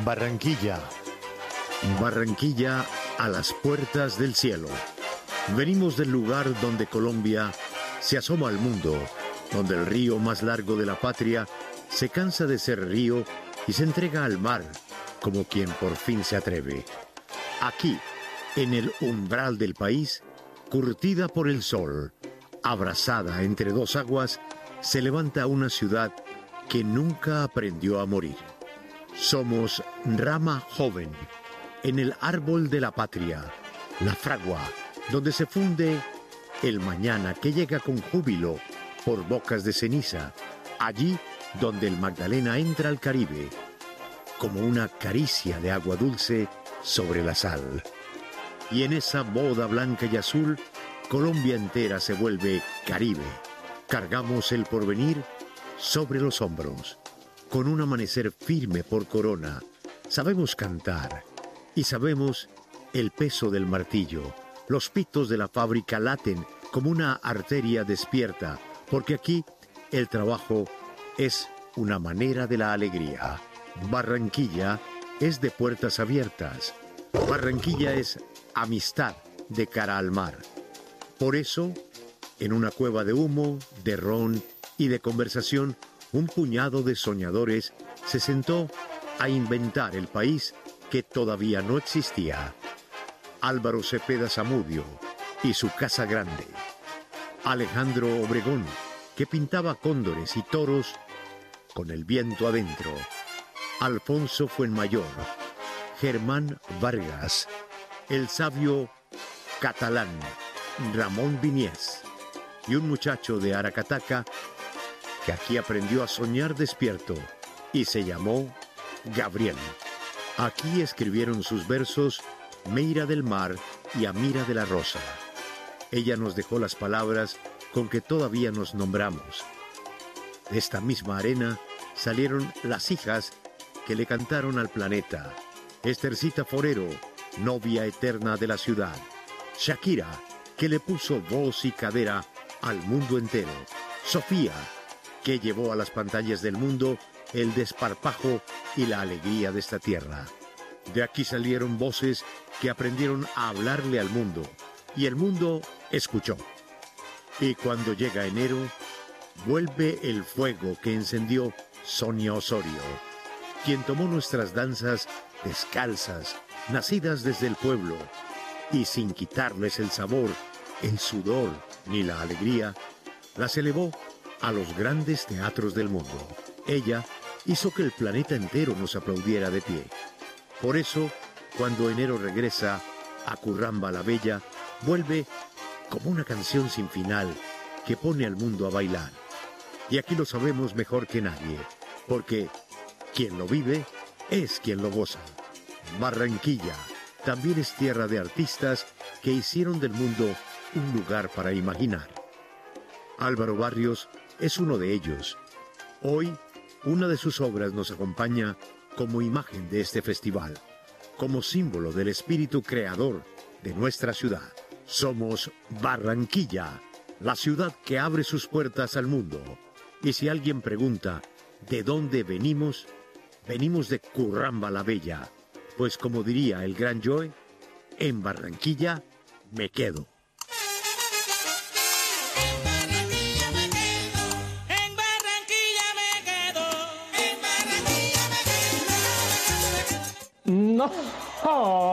Barranquilla. Barranquilla a las puertas del cielo. Venimos del lugar donde Colombia se asoma al mundo, donde el río más largo de la patria se cansa de ser río y se entrega al mar como quien por fin se atreve. Aquí, en el umbral del país, curtida por el sol, abrazada entre dos aguas, se levanta una ciudad que nunca aprendió a morir. Somos rama joven en el árbol de la patria, la fragua, donde se funde el mañana que llega con júbilo por bocas de ceniza, allí donde el Magdalena entra al Caribe, como una caricia de agua dulce sobre la sal. Y en esa boda blanca y azul, Colombia entera se vuelve Caribe. Cargamos el porvenir sobre los hombros, con un amanecer firme por corona. Sabemos cantar y sabemos el peso del martillo. Los pitos de la fábrica laten como una arteria despierta, porque aquí el trabajo es una manera de la alegría. Barranquilla es de puertas abiertas. Barranquilla es amistad de cara al mar. Por eso, en una cueva de humo, de ron y de conversación, un puñado de soñadores se sentó a inventar el país que todavía no existía. Álvaro Cepeda Zamudio y su Casa Grande. Alejandro Obregón, que pintaba cóndores y toros con el viento adentro. Alfonso Fuenmayor, Germán Vargas, el sabio catalán Ramón Viniés y un muchacho de Aracataca que aquí aprendió a soñar despierto y se llamó Gabriel. Aquí escribieron sus versos Meira del Mar y Amira de la Rosa. Ella nos dejó las palabras con que todavía nos nombramos. De esta misma arena salieron las hijas que le cantaron al planeta. Estercita Forero, novia eterna de la ciudad. Shakira, que le puso voz y cadera al mundo entero. Sofía, que llevó a las pantallas del mundo el desparpajo y la alegría de esta tierra. De aquí salieron voces que aprendieron a hablarle al mundo, y el mundo escuchó. Y cuando llega enero, vuelve el fuego que encendió Sonia Osorio, quien tomó nuestras danzas descalzas, nacidas desde el pueblo, y sin quitarles el sabor, el sudor ni la alegría, las elevó a los grandes teatros del mundo. Ella hizo que el planeta entero nos aplaudiera de pie. Por eso, cuando enero regresa a Curramba la Bella, vuelve como una canción sin final que pone al mundo a bailar. Y aquí lo sabemos mejor que nadie, porque quien lo vive es quien lo goza. Barranquilla también es tierra de artistas que hicieron del mundo un lugar para imaginar. Álvaro Barrios es uno de ellos. Hoy, una de sus obras nos acompaña como imagen de este festival, como símbolo del espíritu creador de nuestra ciudad. Somos Barranquilla, la ciudad que abre sus puertas al mundo. Y si alguien pregunta ¿de dónde venimos? Venimos de Curramba la Bella, pues como diría el gran Joe, en Barranquilla me quedo. No.